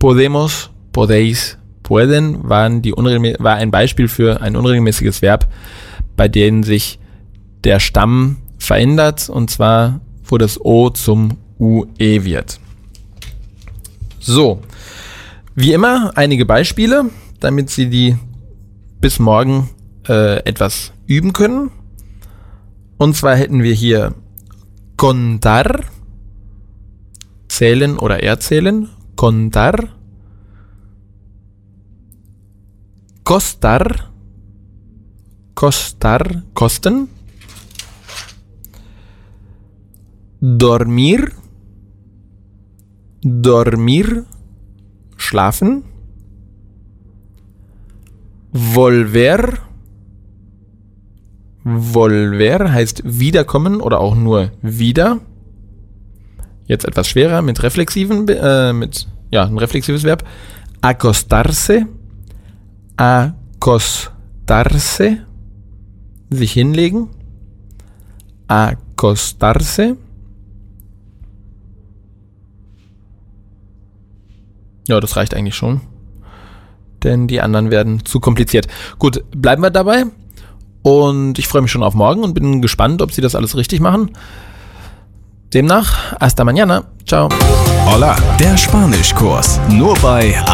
Podemos, podéis, pueden war ein Beispiel für ein unregelmäßiges Verb, bei dem sich der Stamm verändert, und zwar, wo das O zum UE wird. So, wie immer einige Beispiele, damit Sie die bis morgen etwas üben können. Und zwar hätten wir hier contar, zählen oder erzählen, contar, costar, costar, kosten, dormir, dormir, schlafen, volver, volver heißt wiederkommen oder auch nur wieder. Jetzt etwas schwerer mit reflexiven, ein reflexives Verb. Acostarse, acostarse, sich hinlegen. Acostarse. Ja, das reicht eigentlich schon. Denn die anderen werden zu kompliziert. Gut, bleiben wir dabei. Und ich freue mich schon auf morgen und bin gespannt, ob Sie das alles richtig machen. Demnach, hasta mañana. Ciao. Hola, der Spanischkurs. Nur bei